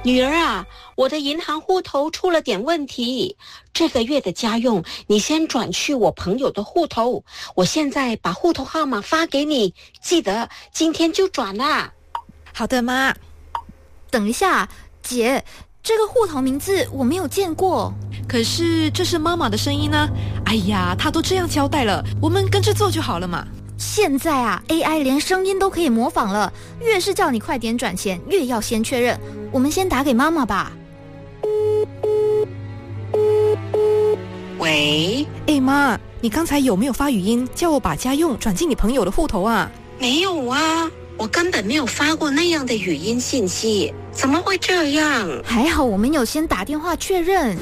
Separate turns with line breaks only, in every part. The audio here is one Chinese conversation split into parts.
女儿啊，我的银行户头出了点问题，这个月的家用你先转去我朋友的户头，我现在把户头号码发给你，记得今天就转啦。
好的，妈。
等一下，姐，这个户头名字我没有见过。
可是这是妈妈的声音呢。哎呀，她都这样交代了，我们跟着做就好了嘛。
现在啊 AI 连声音都可以模仿了，越是叫你快点转钱，越要先确认。我们先打给妈妈吧。
喂，
妈，你刚才有没有发语音叫我把家用转进你朋友的户头啊？
没有啊，我根本没有发过那样的语音信息，怎么会这样？
还好我们有先打电话确认。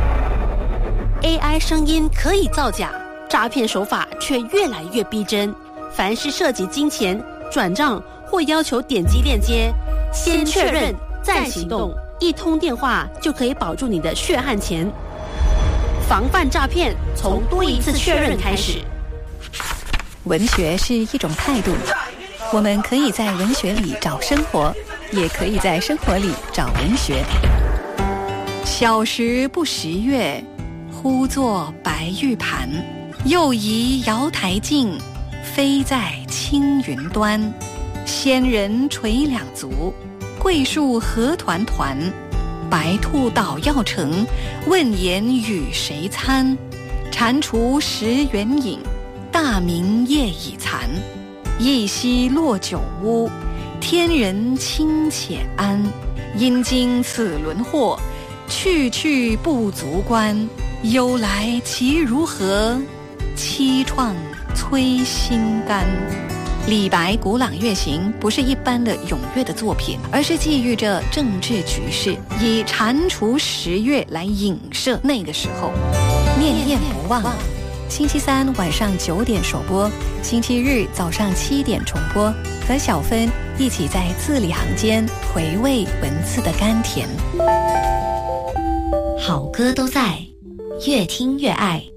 AI 声音可以造假，诈骗手法却越来越逼真。凡是涉及金钱、转账或要求点击链接，先确认再行动，一通电话就可以保住你的血汗钱。防范诈骗，从多一次确认开始。
文学是一种态度，我们可以在文学里找生活，也可以在生活里找文学。小时不识月，呼作白玉盘。又疑瑶台镜，飞在青云端。仙人垂两足，桂树何团团。白兔捣药成，问言与谁餐？蟾蜍食圆影，大明夜已残。一夕落酒屋，天人清且安。因经此轮祸，去去不足观。忧来其如何？凄怆摧心肝。李白《古朗月行》不是一般的咏乐的作品，而是寄寓着政治局势，以蟾蜍食月来影射那个时候。念念不忘，星期三晚上9点首播，星期日早上7点重播，和小芬一起在字里行间回味文字的甘甜。
好歌都在，越听越爱。